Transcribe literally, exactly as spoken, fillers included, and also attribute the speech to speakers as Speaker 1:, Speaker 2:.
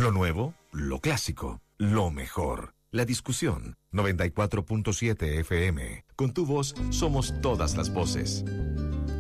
Speaker 1: Lo nuevo, lo clásico, lo mejor. La discusión, noventa y cuatro punto siete F M. Con tu voz somos todas las voces.